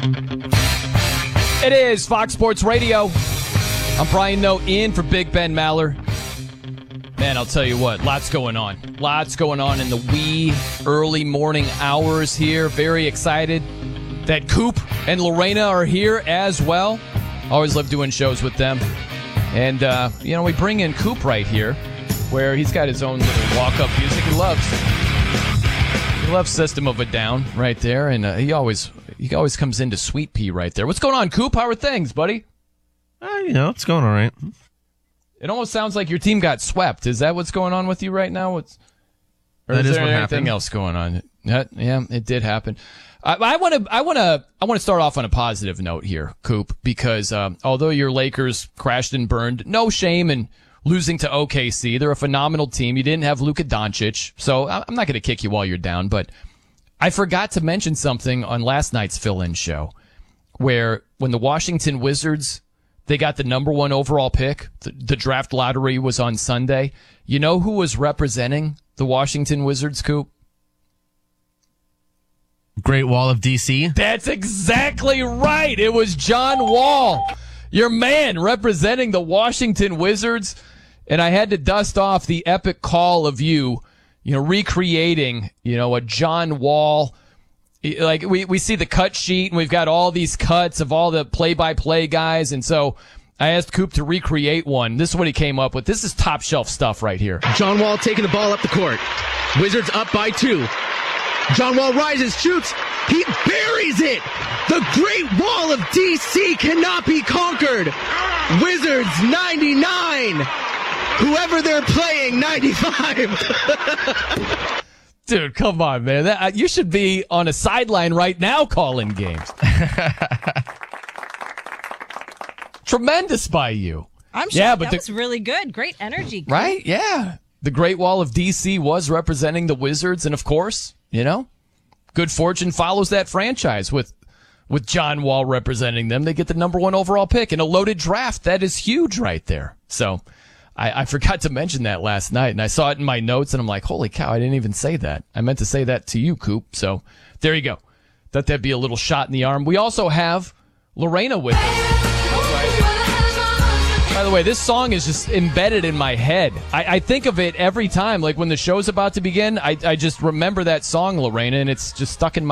It is Fox Sports Radio. I'm Brian Noe in for Big Ben Maller. Man, I'll tell you what, lots going on. Lots going on in the wee early morning hours here. Very excited that Coop and Lorena are here as well. Always love doing shows with them. And, we bring in Coop right here, where he's got his own little walk-up music he loves. He loves System of a Down right there, and he always comes into Sweet Pea right there. What's going on, Coop? How are things, buddy? It's going all right. It almost sounds like your team got swept. Is that what's going on with you right now? Or that is is there what anything happened. else going on? Yeah, it did happen. I want to start off on a positive note here, Coop, because although your Lakers crashed and burned, no shame in losing to OKC. They're a phenomenal team. You didn't have Luka Doncic, so I'm not going to kick you while you're down. But I forgot to mention something on last night's fill-in show, where when the Washington Wizards, they got the number 1 overall pick. The draft lottery was on Sunday. You know who was representing the Washington Wizards, Coop? Great Wall of DC. That's exactly right. It was John Wall, your man, representing the Washington Wizards. And I had to dust off the epic call of you recreating, a John Wall. Like we see the cut sheet and we've got all these cuts of all the play-by-play guys. And so I asked Coop to recreate one. This is what he came up with. This is top shelf stuff right here. John Wall taking the ball up the court. Wizards up by 2. John Wall rises, shoots. He buries it. The Great Wall of DC cannot be conquered. Wizards 99. Whoever they're playing, 95. Dude, come on, man. You should be on a sideline right now calling games. Tremendous by you. I'm sure that was really good. Great energy. Right? Yeah. The Great Wall of DC was representing the Wizards, and of course, good fortune follows that franchise with John Wall representing them. They get the number 1 overall pick in a loaded draft. That is huge right there. So I forgot to mention that last night, and I saw it in my notes, and I'm like, holy cow, I didn't even say that. I meant to say that to you, Coop. So there you go. Thought that'd be a little shot in the arm. We also have Lorena with us. By the way, this song is just embedded in my head. I think of it every time. Like when the show's about to begin, I just remember that song, Lorena, and it's just stuck in my